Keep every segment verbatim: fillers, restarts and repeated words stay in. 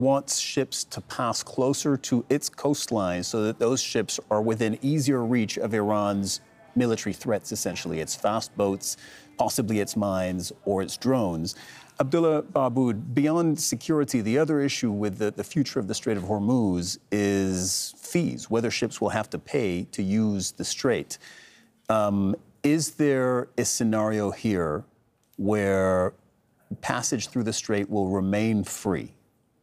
wants ships to pass closer to its coastline so that those ships are within easier reach of Iran's military threats, essentially, its fast boats, possibly its mines or its drones. Abdullah Baboud, beyond security, the other issue with the, the future of the Strait of Hormuz is fees, whether ships will have to pay to use the strait. Um, is there a scenario here where passage through the strait will remain free?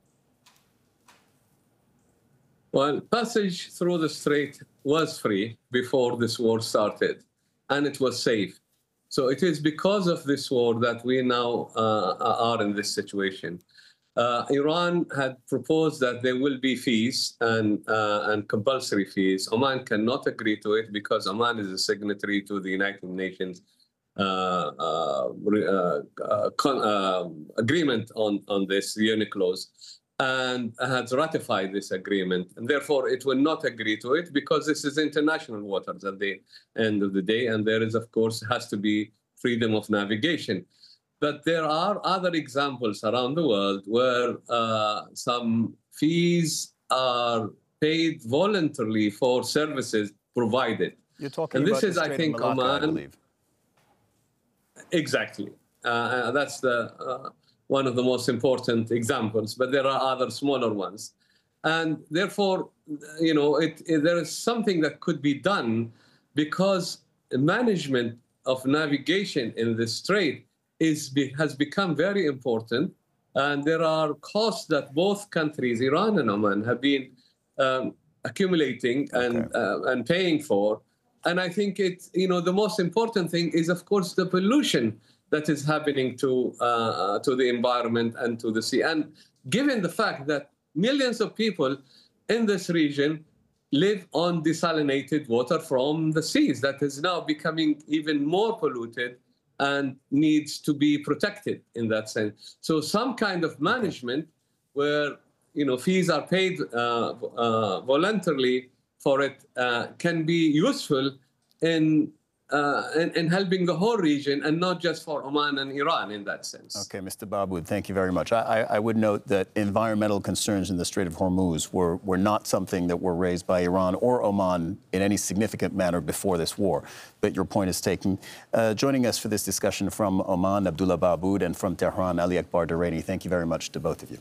Well, passage through the strait was free before this war started, and it was safe. So it is because of this war that we now uh, are in this situation. Uh, Iran had proposed that there will be fees and, uh, and compulsory fees. Oman cannot agree to it because Oman is a signatory to the United Nations uh, uh, uh, uh, con uh, agreement on, on this, the UNCLOS, and has ratified this agreement. And therefore, it will not agree to it because this is international waters at the end of the day. And there is, of course, has to be freedom of navigation. But there are other examples around the world where uh, some fees are paid voluntarily for services provided. You're talking and this about is, the Strait I think, of Malacca, Oman. I believe. Exactly. Uh, that's the uh, one of the most important examples, but there are other smaller ones. And therefore, you know, it, it, there is something that could be done because management of navigation in the strait is, has become very important. And there are costs that both countries, Iran and Oman, have been um, accumulating and, okay. uh, and paying for. And I think it, you know, the most important thing is, of course, the pollution that is happening to, uh, to the environment and to the sea. And given the fact that millions of people in this region live on desalinated water from the seas that is now becoming even more polluted and needs to be protected in that sense. So some kind of management where, you know, fees are paid uh, uh, voluntarily for it uh, can be useful in Uh, and, and helping the whole region and not just for Oman and Iran in that sense. Okay, Mister Baboud, thank you very much. I, I, I would note that environmental concerns in the Strait of Hormuz were, were not something that were raised by Iran or Oman in any significant manner before this war, but your point is taken. Uh, joining us for this discussion from Oman, Abdullah Baboud, and from Tehran, Ali Akbar Durrani. Thank you very much to both of you.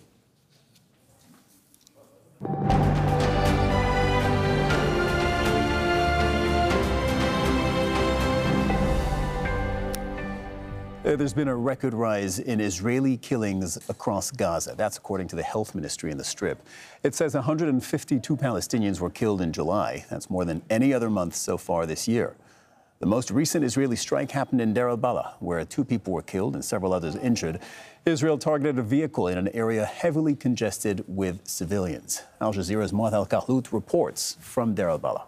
There's been a record rise in Israeli killings across Gaza. That's according to the health ministry in the Strip. It says one hundred fifty-two Palestinians were killed in July. That's more than any other month so far this year. The most recent Israeli strike happened in Deir al-Balah, where two people were killed and several others injured. Israel targeted a vehicle in an area heavily congested with civilians. Al Jazeera's Mu'adh al-Kahlout reports from Deir al-Balah.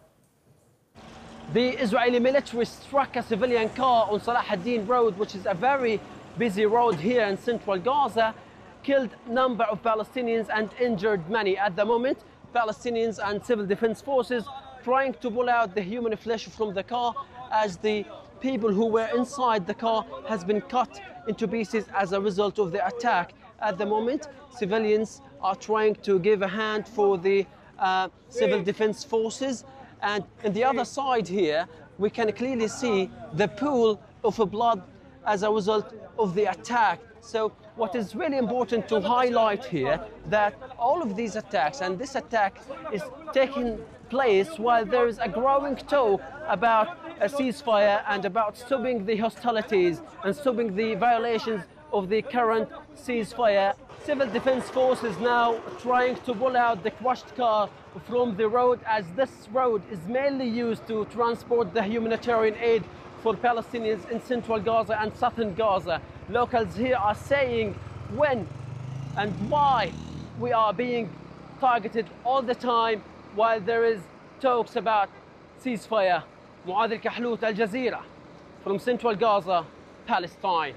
The Israeli military struck a civilian car on Salah ad-Din Road, which is a very busy road here in central Gaza, killed a number of Palestinians and injured many. At the moment, Palestinians and civil defense forces trying to pull out the human flesh from the car as the people who were inside the car has been cut into pieces as a result of the attack. At the moment, civilians are trying to give a hand for the uh, civil defense forces. And on the other side here, we can clearly see the pool of blood as a result of the attack. So what is really important to highlight here, that all of these attacks, and this attack is taking place while there is a growing talk about a ceasefire and about stopping the hostilities and stopping the violations of the current ceasefire. Civil defense forces now trying to pull out the crushed car from the road, as this road is mainly used to transport the humanitarian aid for Palestinians in central Gaza and southern Gaza. Locals here are saying when and why we are being targeted all the time while there is talks about ceasefire. Mu'adh al-Kahlout, Al Jazeera, from central Gaza, Palestine.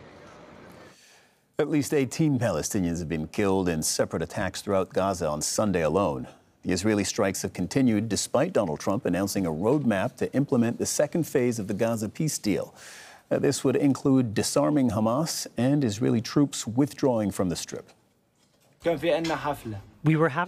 At least eighteen Palestinians have been killed in separate attacks throughout Gaza on Sunday alone. The Israeli strikes have continued despite Donald Trump announcing a roadmap to implement the second phase of the Gaza peace deal. Uh, this would include disarming Hamas and Israeli troops withdrawing from the Strip. كان في عندنا حفلة We were having